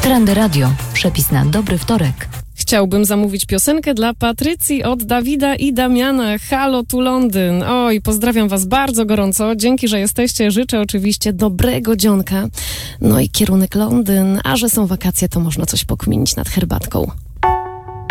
Trendy Radio. Przepis na dobry wtorek. Chciałbym zamówić piosenkę dla Patrycji od Dawida i Damiana. Halo, tu Londyn. Oj, pozdrawiam was bardzo gorąco. Dzięki, że jesteście. Życzę oczywiście dobrego dzionka. No i kierunek Londyn. A że są wakacje, to można coś pokminić nad herbatką.